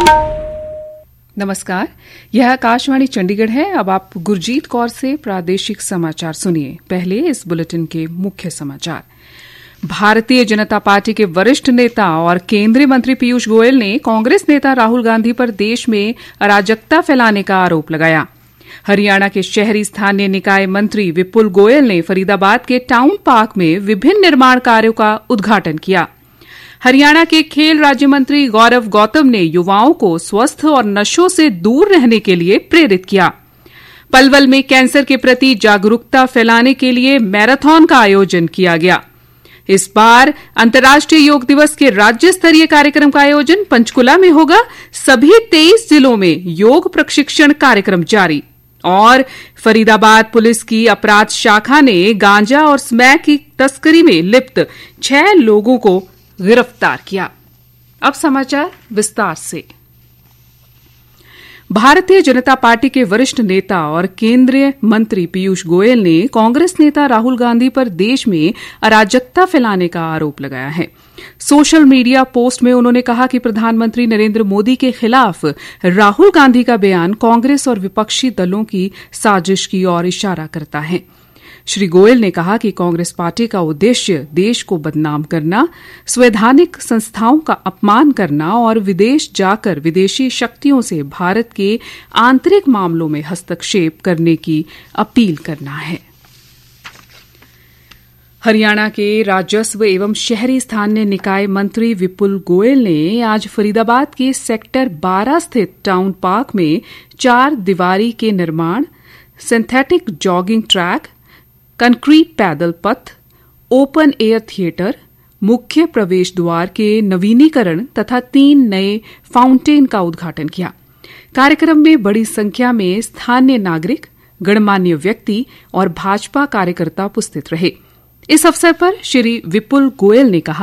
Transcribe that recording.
नमस्कार, यह आकाशवाणी चंडीगढ़ है। अब आप गुरजीत कौर से प्रादेशिक समाचार सुनिए। पहले इस बुलेटिन के मुख्य समाचार। भारतीय जनता पार्टी के वरिष्ठ नेता और केंद्रीय मंत्री पीयूष गोयल ने कांग्रेस नेता राहुल गांधी पर देश में अराजकता फैलाने का आरोप लगाया। हरियाणा के शहरी स्थानीय निकाय मंत्री विपुल गोयल ने फरीदाबाद के टाउन पार्क में विभिन्न निर्माण कार्यों का उद्घाटन किया। हरियाणा के खेल राज्य मंत्री गौरव गौतम ने युवाओं को स्वस्थ और नशों से दूर रहने के लिए प्रेरित किया। पलवल में कैंसर के प्रति जागरूकता फैलाने के लिए मैराथन का आयोजन किया गया। इस बार अंतर्राष्ट्रीय योग दिवस के राज्य स्तरीय कार्यक्रम का आयोजन पंचकुला में होगा। सभी 23 जिलों में योग प्रशिक्षण कार्यक्रम जारी। और फरीदाबाद पुलिस की अपराध शाखा ने गांजा और स्मैक की तस्करी में लिप्त 6 लोगों को गिरफ्तार किया। अब समाचार विस्तार से। भारतीय जनता पार्टी के वरिष्ठ नेता और केंद्रीय मंत्री पीयूष गोयल ने कांग्रेस नेता राहुल गांधी पर देश में अराजकता फैलाने का आरोप लगाया है। सोशल मीडिया पोस्ट में उन्होंने कहा कि प्रधानमंत्री नरेंद्र मोदी के खिलाफ राहुल गांधी का बयान कांग्रेस और विपक्षी दलों की साजिश की ओर इशारा करता है। श्री गोयल ने कहा कि कांग्रेस पार्टी का उद्देश्य देश को बदनाम करना, संवैधानिक संस्थाओं का अपमान करना और विदेश जाकर विदेशी शक्तियों से भारत के आंतरिक मामलों में हस्तक्षेप करने की अपील करना है। हरियाणा के राजस्व एवं शहरी स्थानीय निकाय मंत्री विपुल गोयल ने आज फरीदाबाद के सेक्टर 12 स्थित टाउन पार्क में 4 दीवारी के निर्माण, सिंथेटिक जॉगिंग ट्रैक, कंक्रीट पैदल पथ, ओपन एयर थिएटर, मुख्य प्रवेश द्वार के नवीनीकरण तथा 3 नए फाउंटेन का उद्घाटन किया। कार्यक्रम में बड़ी संख्या में स्थानीय नागरिक, गणमान्य व्यक्ति और भाजपा कार्यकर्ता उपस्थित रहे। इस अवसर पर श्री विपुल गोयल ने कहा